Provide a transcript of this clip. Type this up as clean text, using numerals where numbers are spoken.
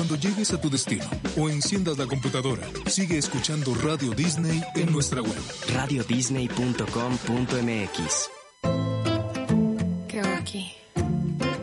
Cuando llegues a tu destino o enciendas la computadora, sigue escuchando Radio Disney en nuestra web. radiodisney.com.mx. ¿Qué hago aquí?